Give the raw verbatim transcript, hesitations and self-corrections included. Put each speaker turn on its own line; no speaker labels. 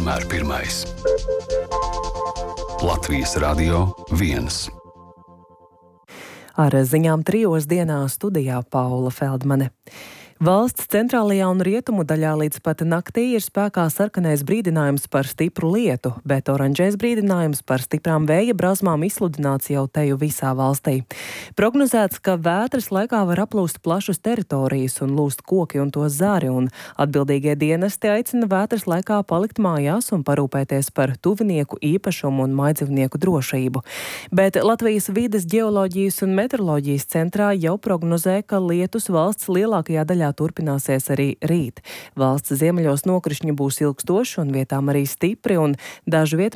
vienmēr pirmais. Latvijas Radio viens.
Ar ziņām trijos dienā studijā Paula Feldmane. Valsts centrālajā un rietumu daļā līdz pat naktī ir spēkā sarkanais brīdinājums par stipru lietu, bet oranžais brīdinājums par stiprām vēja brazmām izsludināts jau teju visā valstī. Prognozēts, ka vētras laikā var aplūst plašas teritorijas un lūst koki un to zari, un atbildīgie dienesti aicina vētras laikā palikt mājās un parūpēties par tuvinieku īpašumu un mājdzīvnieku drošību. Bet Latvijas vides ģeoloģijas un meteoroloģijas centrā jau prognozē, ka lietus valsts lielākajā daļā turpināsies arī rīt. Valsts ziemeļos nokrišņi būs ilgstoši un vietām arī stipri, un dažu vietu